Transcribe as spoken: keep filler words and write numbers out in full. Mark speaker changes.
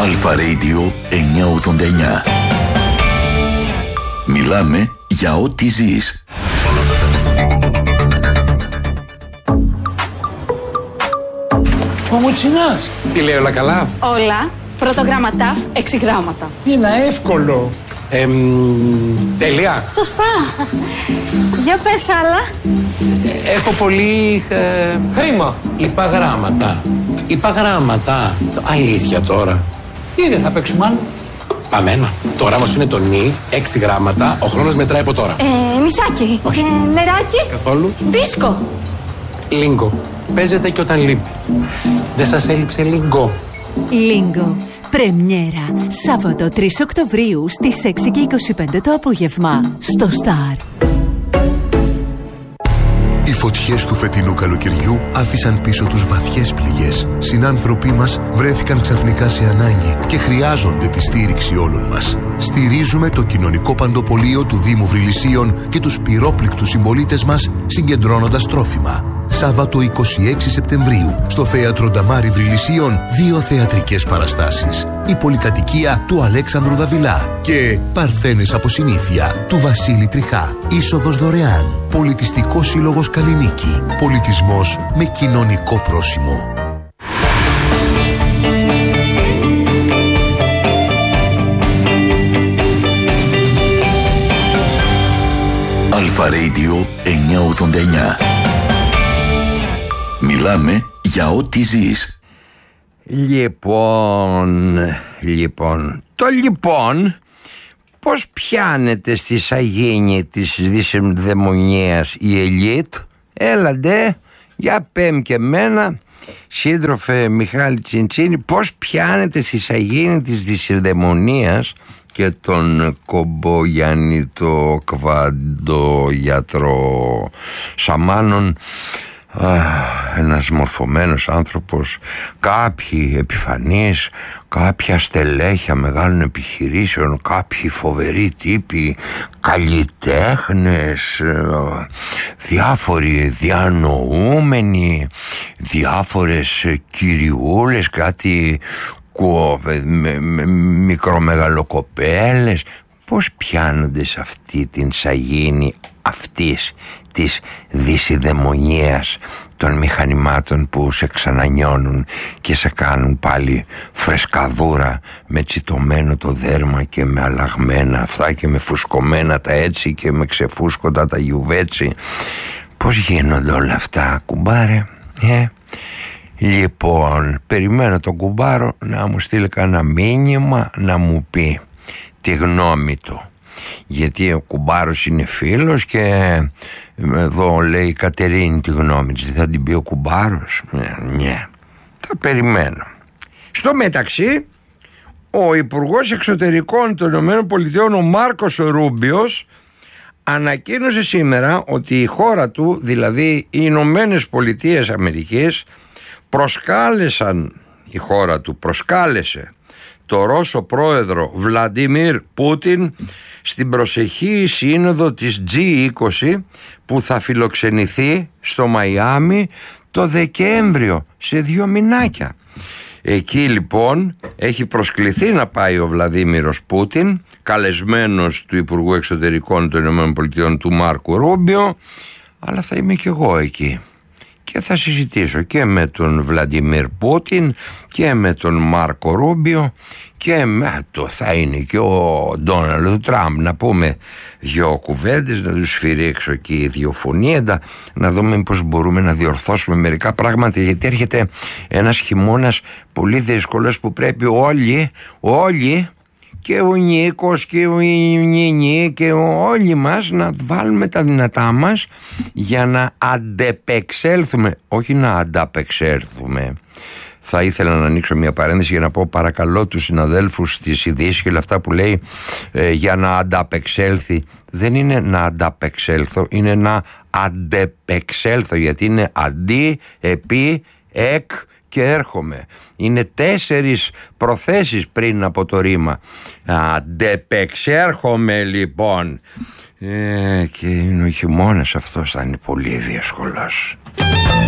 Speaker 1: Αλφα Radio εννιακόσια ογδόντα εννιά. Μιλάμε για ό,τι ζεις.
Speaker 2: Ο Μουτσινάς.
Speaker 3: Τι λέει, όλα καλά?
Speaker 4: Όλα. Πρώτο γράμμα ταφ, έξι γράμματα.
Speaker 2: Είναι εύκολο.
Speaker 3: Ε, τέλεια.
Speaker 4: Σωστά. Για πες άλλα.
Speaker 3: Έχω πολύ... Ε,
Speaker 2: Χρήμα.
Speaker 3: Είπα γράμματα. Είπα γράμματα. Αλήθεια τώρα.
Speaker 2: Τι δεν θα παίξουμε άλλο.
Speaker 3: Πάμε ένα. Το γράμμα σου είναι το νι, έξι γράμματα. Ο χρόνος μετράει από τώρα.
Speaker 4: Ε, μισάκι.
Speaker 3: Όχι.
Speaker 4: Ε, μεράκι.
Speaker 3: Καθόλου.
Speaker 4: Δίσκο.
Speaker 3: Λίγκο. Παίζεται και όταν λείπει. Δεν σας έλειψε λίγκο?
Speaker 5: Λίγκο. Πρεμιέρα. Σάββατο τρεις Οκτωβρίου στις έξι και είκοσι πέντε το απόγευμα. Στο Σταρ.
Speaker 6: Οι φωτιές του φετινού καλοκαιριού άφησαν πίσω τους βαθιές πληγές. Συνάνθρωποι μας βρέθηκαν ξαφνικά σε ανάγκη και χρειάζονται τη στήριξη όλων μας. Στηρίζουμε το κοινωνικό παντοπολείο του Δήμου Βρυλισσίων και τους πυρόπληκτους συμπολίτες μας συγκεντρώνοντας τρόφιμα. Σάββατο είκοσι έξι Σεπτεμβρίου στο Θέατρο Νταμάρι Βρυλισσίων δύο θεατρικές παραστάσεις. Η πολυκατοικία του Αλέξανδρου Δαβιλά και Παρθένες από συνήθεια του Βασίλη Τριχά. Είσοδος δωρεάν. Πολιτιστικός Σύλλογος Καλλινίκη. Πολιτισμός με κοινωνικό πρόσημο.
Speaker 1: Αλφα Radio εννιακόσια ογδόντα εννιά. Μιλάμε για ό,τι ζεις.
Speaker 7: Λοιπόν, λοιπόν, το λοιπόν, πώς πιάνεται στη σαγίνη της δυσδαιμονίας η ελίτ? Έλαντε, για πέμ και εμένα, σύντροφε Μιχάλη Τσιντσίνη, πώς πιάνεται στη σαγίνη της δυσδαιμονίας και τον Κομπογιάννη το Κβαντο γιατρό Σαμάνων. Αχ, ένας μορφωμένος άνθρωπος, κάποιοι επιφανείς, κάποια στελέχια μεγάλων επιχειρήσεων, κάποιοι φοβεροί τύποι, καλλιτέχνες, διάφοροι διανοούμενοι, διάφορες κυριούλες, κάτι μικρομεγαλοκοπέλες. Πώς πιάνονται σε αυτή την σαγίνη αυτής της δυσιδαιμονίας των μηχανημάτων που σε ξανανιώνουν και σε κάνουν πάλι φρεσκαδούρα, με τσιτωμένο το δέρμα και με αλλαγμένα αυτά και με φουσκωμένα τα έτσι και με ξεφούσκοντα τα γιουβέτσι. Πώς γίνονται όλα αυτά, κουμπάρε? ε? Λοιπόν, περιμένω τον κουμπάρο να μου στείλει κανένα μήνυμα να μου πει τη γνώμη του, γιατί ο κουμπάρος είναι φίλος και εδώ λέει η Κατερίνη τη γνώμη της. Δεν θα την πει ο κουμπάρος? Ναι, θα περιμένω. Στο μεταξύ, ο Υπουργός Εξωτερικών των ΗΠΑ, ο Μάρκος Ρούμπιος, ανακοίνωσε σήμερα ότι η χώρα του, δηλαδή οι Ηνωμένες Πολιτείες Αμερικής, προσκάλεσαν, η χώρα του προσκάλεσε το Ρώσο πρόεδρο Βλαντίμιρ Πούτιν στην προσεχή σύνοδο της τζι είκοσι που θα φιλοξενηθεί στο Μαϊάμι το Δεκέμβριο, σε δύο μηνάκια. Εκεί λοιπόν έχει προσκληθεί να πάει ο Βλαντίμιρος Πούτιν, καλεσμένος του Υπουργού Εξωτερικών των ΗΠΑ του Μάρκου Ρούμπιο, αλλά θα είμαι κι εγώ εκεί. Και θα συζητήσω και με τον Βλαντιμίρ Πούτιν και με τον Μάρκο Ρούμπιο και με το θα είναι και ο Ντόναλντ Τραμπ, να πούμε δυο κουβέντες, να τους σφυρίξω και ιδιοφωνία, να δούμε πως μπορούμε να διορθώσουμε μερικά πράγματα, γιατί έρχεται ένας χειμώνας πολύ δύσκολος που πρέπει όλοι, όλοι, και ο Νίκος και ο Νινή και όλοι μας να βάλουμε τα δυνατά μας για να αντεπεξέλθουμε, όχι να ανταπεξέλθουμε. Θα ήθελα να ανοίξω μια παρένθεση για να πω παρακαλώ τους συναδέλφους της ειδήσεις και όλα αυτά που λέει ε, για να ανταπεξέλθει. Δεν είναι να ανταπεξέλθω, είναι να αντεπεξέλθω, γιατί είναι αντί, επί, εκ και έρχομαι. Είναι τέσσερις προθέσεις πριν από το ρήμα. Αντεπεξέρχομαι λοιπόν. Ε, και είναι ο χειμώνας αυτός, θα είναι πολύ δύσκολος.